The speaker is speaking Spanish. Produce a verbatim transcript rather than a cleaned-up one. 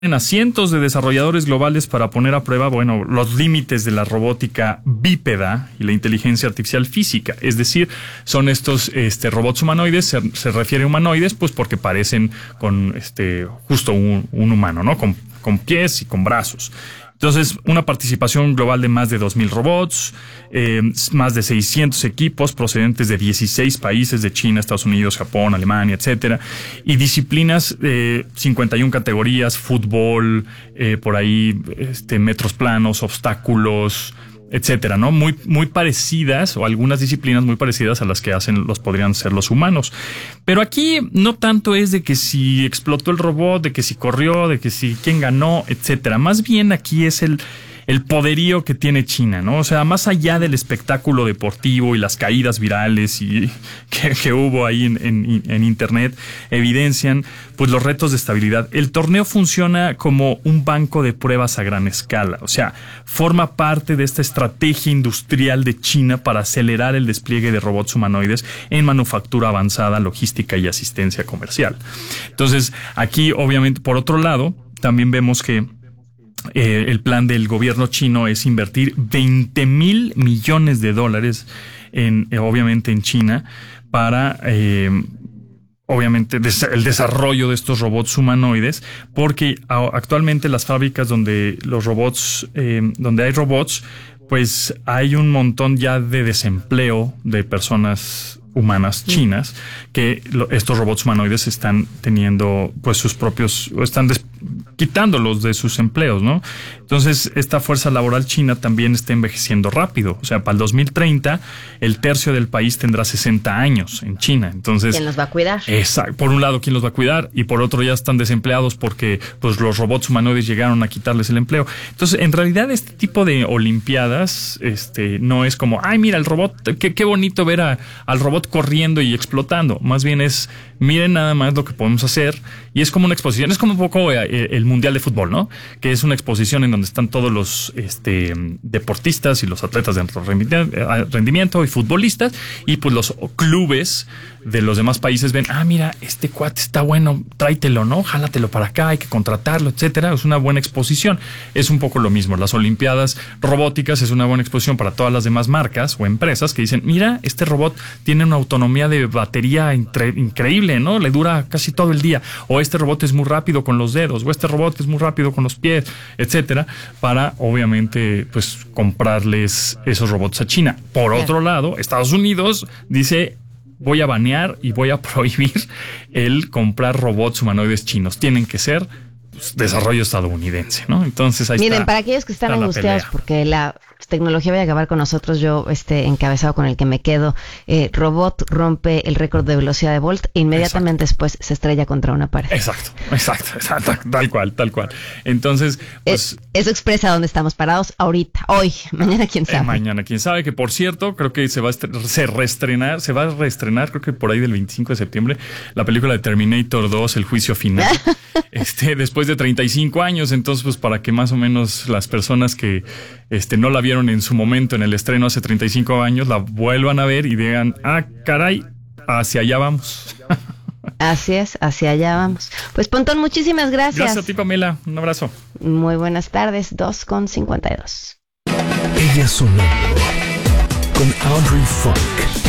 a cientos de desarrolladores globales para poner a prueba, bueno, los límites de la robótica bípeda y la inteligencia artificial física. Es decir, son estos este, robots humanoides, se, se refiere a humanoides, pues porque parecen con este justo un, un humano, ¿no? Con, con pies y con brazos. Entonces, una participación global de más de dos mil robots, eh, más de seiscientos equipos procedentes de dieciséis países de China, Estados Unidos, Japón, Alemania, etcétera. Y disciplinas, eh, cincuenta y una categorías, fútbol, eh, por ahí, este, metros planos, obstáculos, etcétera, ¿no? Muy, muy parecidas, o algunas disciplinas muy parecidas a las que hacen los podrían ser los humanos. Pero aquí no tanto es de que si explotó el robot, de que si corrió, de que si quién ganó, etcétera. Más bien aquí es el, el poderío que tiene China, ¿no? O sea, más allá del espectáculo deportivo y las caídas virales y que, que hubo ahí en, en, en internet, evidencian pues los retos de estabilidad. El torneo funciona como un banco de pruebas a gran escala. O sea, forma parte de esta estrategia industrial de China para acelerar el despliegue de robots humanoides en manufactura avanzada, logística y asistencia comercial. Entonces, aquí, obviamente, por otro lado, también vemos que Eh, el plan del gobierno chino es invertir veinte mil millones de dólares en, eh, obviamente en China para, eh, obviamente, des- el desarrollo de estos robots humanoides, porque a- actualmente las fábricas donde los robots, eh, donde hay robots, pues hay un montón ya de desempleo de personas humanas chinas, que lo, estos robots humanoides están teniendo pues sus propios, están des, quitándolos de sus empleos, ¿no? Entonces, esta fuerza laboral china también está envejeciendo rápido. O sea, para el dos mil treinta, el tercio del país tendrá sesenta años en China. Entonces, ¿quién los va a cuidar? Exacto. Por un lado, ¿quién los va a cuidar? Y por otro, ya están desempleados porque pues los robots humanoides llegaron a quitarles el empleo. Entonces, en realidad, este tipo de olimpiadas este, no es como, ay, mira, el robot, qué, qué bonito ver a, al robot corriendo y explotando. Más bien es, miren nada más lo que podemos hacer. Y es como una exposición, es como un poco eh, el Mundial de Fútbol, ¿no? Que es una exposición en donde están todos los este, deportistas y los atletas de alto rendimiento y futbolistas, y pues los clubes de los demás países ven, ah, mira, este cuate está bueno, tráetelo, ¿no? Jálatelo para acá, hay que contratarlo, etcétera. Es una buena exposición. Es un poco lo mismo. Las Olimpiadas robóticas es una buena exposición para todas las demás marcas o empresas que dicen, mira, este robot tiene una autonomía de batería incre- increíble, ¿no? Le dura casi todo el día. O este robot es muy rápido con los dedos, o este robot es muy rápido con los pies, etcétera, para, obviamente, pues, comprarles esos robots a China. Por Bien. otro lado, Estados Unidos dice, voy a banear y voy a prohibir el comprar robots humanoides chinos. Tienen que ser pues, desarrollo estadounidense, ¿no? Entonces ahí Miren, está. para aquellos que están está la angustiados pelea. porque la tecnología va a acabar con nosotros, yo este encabezado con el que me quedo, eh, robot rompe el récord de velocidad de Bolt e inmediatamente exacto. Después se estrella contra una pared. Exacto, exacto, exacto, tal cual, tal cual. Entonces, pues... Eh, eso expresa dónde estamos parados ahorita, hoy, mañana quién sabe. Eh, mañana quién sabe, que por cierto, creo que se va a estre- se reestrenar, se va a reestrenar, creo que por ahí del veinticinco de septiembre, la película de Terminator dos, El Juicio Final. este, después de treinta y cinco años, entonces, pues para que más o menos las personas que este no la vieron en su momento en el estreno hace treinta y cinco años, la vuelvan a ver y digan, ah, caray, hacia allá vamos. Así es, hacia allá vamos. Pues Pontón, muchísimas gracias. Gracias a ti, Pamela. Un abrazo. Muy buenas tardes, dos con cincuenta y dos. Ella sonando con Audrey Funk.